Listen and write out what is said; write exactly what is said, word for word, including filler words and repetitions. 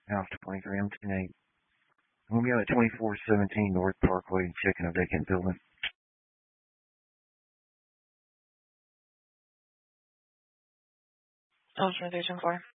House twenty-three, I'm ten eight. I'm going to be out at twenty-four seventeen North Parkway checking a vacant building. Oh, twenty-three, twenty-four.